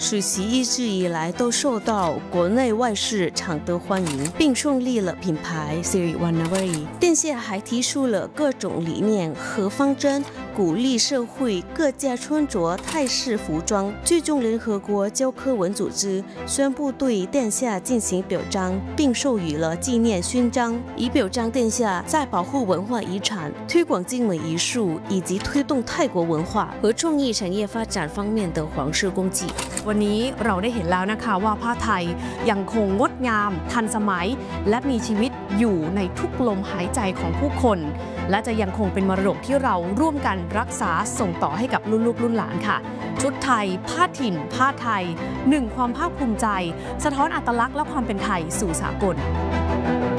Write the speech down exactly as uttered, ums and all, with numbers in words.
实习一直以来都受到国内外市场的欢迎，并创立了品牌 Siriwanawari。殿下还提出了各种理念和方针，鼓励社会各家穿着泰式服装。最终，联合国教科文组织宣布对殿下进行表彰，并授予了纪念勋章，以表彰殿下在保护文化遗产、推广精美艺术以及推动泰国文化和创意产业发展方面的皇室功绩。 วันนี้เราได้เห็นแล้วนะคะว่าผ้าไทยยังคงงดงามทันสมัยและมีชีวิตอยู่ในทุกลมหายใจของผู้คนและจะยังคงเป็นมรดกที่เราร่วมกันรักษาส่งต่อให้กับรุ่นลูกรุ่นหลานค่ะชุดไทยผ้าถิ่นผ้าไทยหนึ่งความภาคภูมิใจสะท้อนอัตลักษณ์และความเป็นไทยสู่สากล